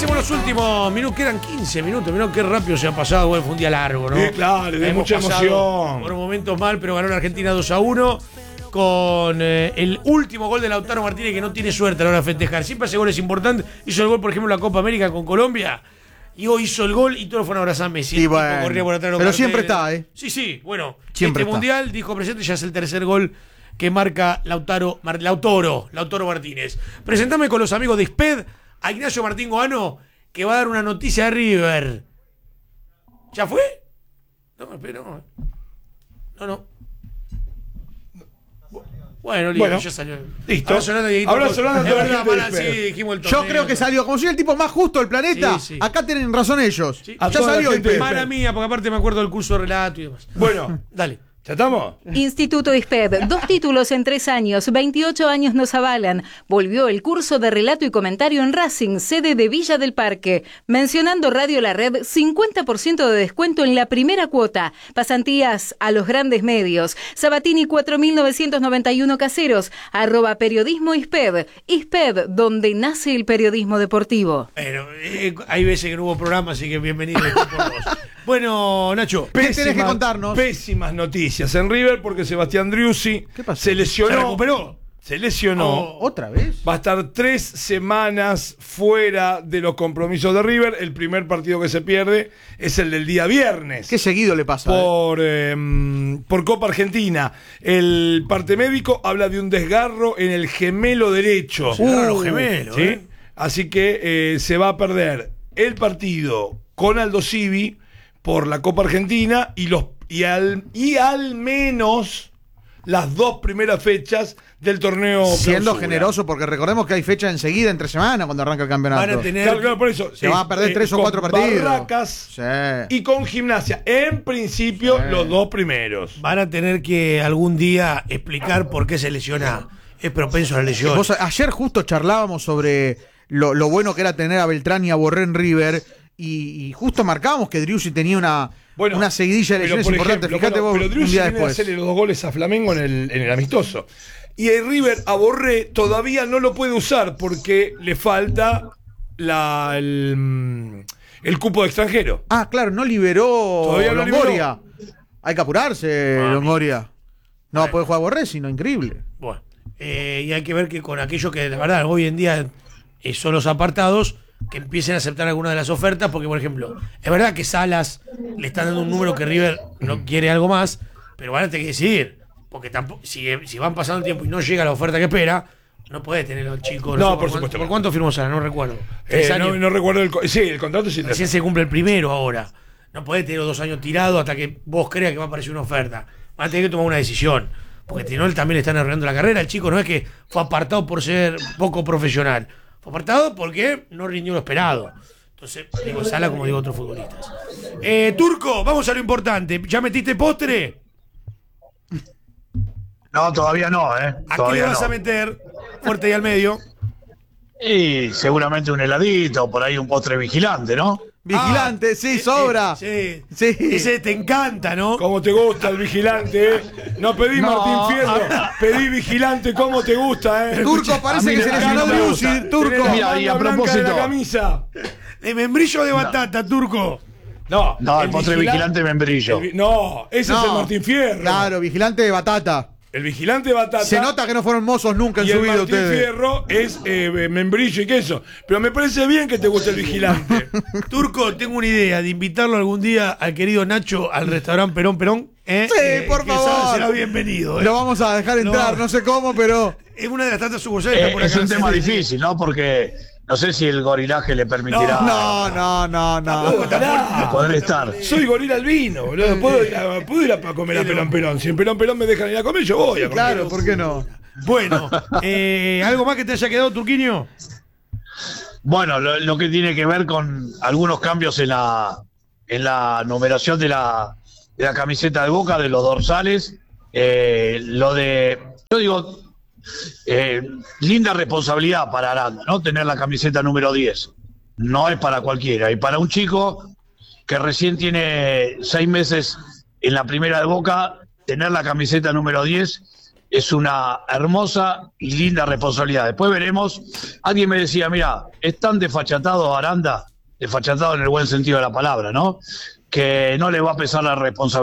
Repasemos los últimos minutos, quedan 15 minutos. Mirá qué rápido se ha pasado. Bueno, fue un día largo, ¿no? Claro, de mucha emoción. Por momentos mal, pero ganó la Argentina 2-1 con el último gol de Lautaro Martínez, que no tiene suerte a la hora de festejar. Siempre hace goles importantes. Hizo el gol, por ejemplo, en la Copa América con Colombia. Y hoy hizo el gol y todos fueron a abrazar a Messi. Sí, bueno, corría por atrás, pero siempre está, ¿eh? Sí, bueno. Siempre este mundial, dijo presente, ya es el tercer gol que marca Lautaro Martínez. Presentame con los amigos de ISPED a Ignacio Martín Goano, que va a dar una noticia de River. ¿Ya fue? No, espera, no. Bueno, ya salió. Listo. Ahora sonando de verdad, sí, dijimos el Yo torneo. creo que salió. Como soy el tipo más justo del planeta, Sí. acá tienen razón ellos. Sí. Ya salió. Mala mía, porque aparte me acuerdo del curso de relato y demás. Bueno, Dale. ¿ya estamos? Instituto ISPED, 2 títulos en 3 años, 28 años nos avalan. Volvió el curso de relato y comentario en Racing, sede de Villa del Parque. Mencionando Radio La Red, 50% de descuento en la primera cuota. Pasantías a los grandes medios. Sabatini 4991 Caseros, @periodismo ISPED. ISPED, donde nace el periodismo deportivo. Bueno, hay veces que no hubo programa, así que bienvenido por vos. Bueno, Nacho. ¿Qué tenés que contarnos? Pésimas noticias en River porque Sebastián Driussi ¿Qué pasó? se lesionó. ¿Se recuperó? Se lesionó. ¿Otra vez? Va a estar 3 semanas fuera de los compromisos de River. El primer partido que se pierde es el del día viernes. Qué seguido le pasa. Por Copa Argentina. El parte médico habla de un desgarro en el gemelo derecho. Los gemelos, ¿Sí? Así que se va a perder el partido con Aldo Civi por la Copa Argentina y al menos las 2 primeras fechas del torneo Siendo clausura. generoso, porque recordemos que hay fecha enseguida entre semana cuando arranca el campeonato. Van a tener. Claro, por eso. Se va a perder 3 o 4 con partidos. Barracas Sí. y con Gimnasia. En principio, los 2 primeros. Van a tener que algún día explicar por qué se lesiona. Es propenso a la lesión. Ayer justo charlábamos sobre lo bueno que era tener a Beltrán y a Borré en River. Y justo marcábamos que Driussi tenía una seguidilla de lesiones importantes. Fíjate vos, pero un Driussi día viene a después. hacerle los 2 goles a Flamengo en el amistoso. Y el River a Borré todavía no lo puede usar porque le falta el cupo de extranjero. Ah, claro, no liberó Todavía no Longoria. Hay que apurarse, Longoria. No va a Bueno. poder jugar Borré, sino increíble. Bueno, y hay que ver que con aquello que la verdad hoy en día son los apartados, que empiecen a aceptar algunas de las ofertas, porque por ejemplo, es verdad que Salas le están dando un número que River no quiere algo más, pero van a tener que decidir, porque tampoco, si van pasando el tiempo y no llega la oferta que espera, no puede tener al chico. No, sé por supuesto. ¿Por cuánto firmó Salas? No recuerdo. 3 años. No recuerdo el contrato. Sí, Recién se cumple el primero ahora. No podés tener 2 años tirado hasta que vos creas que va a aparecer una oferta. Van a tener que tomar una decisión. Porque si no, él también le están arruinando la carrera. El chico no es que fue apartado por ser poco profesional. Fue apartado porque no rindió lo esperado. Entonces, digo Sala como digo otros futbolistas. Turco, vamos a lo importante. ¿Ya metiste postre? No, todavía no, ¿eh? ¿A qué Todavía le vas no. a meter? Fuerte y al medio. Y seguramente un heladito, por ahí un postre vigilante, ¿no? Vigilante, sí, sobra. Sí. Sí. Ese te encanta, ¿no? ¿Cómo te gusta el vigilante? No pedí Martín Fierro, pedí vigilante. ¿Cómo te gusta, Turco, parece que se lesionó Driussi. Turco. Mira, y a propósito- de la camisa. De membrillo de batata, Turco. No, No, el postre vigilante membrillo. No, ese es el Martín Fierro. Claro, vigilante de batata. El vigilante batata. Se nota que no fueron mozos nunca en y su el vida Martín ustedes. Fierro es membrillo y queso. Pero me parece bien que te guste el vigilante. Turco, tengo una idea de invitarlo algún día al querido Nacho al restaurante Perón Perón. Sí, por que favor. será bienvenido. Lo vamos a dejar entrar, no sé cómo, pero. Es una de las tantas sucursales que está por Es acá. un tema difícil, ¿no? Porque no sé si el gorilaje le permitirá poder estar. Soy gorila albino, boludo. Puedo ir a comer a Perón Perón. Si en Perón Perón me dejan ir a comer, yo voy a comer. Claro, ¿por qué no? Bueno, ¿algo más que te haya quedado, Turquinho? Bueno, lo que tiene que ver con algunos cambios en la numeración de la camiseta de Boca, de los dorsales. Yo digo, linda responsabilidad para Aranda, ¿no? Tener la camiseta número 10. No es para cualquiera. Y para un chico que recién tiene 6 meses en la primera de Boca, tener la camiseta número 10 es una hermosa y linda responsabilidad. Después veremos, alguien me decía, mira, es tan desfachatado Aranda, desfachatado en el buen sentido de la palabra, ¿no? Que no le va a pesar la responsabilidad.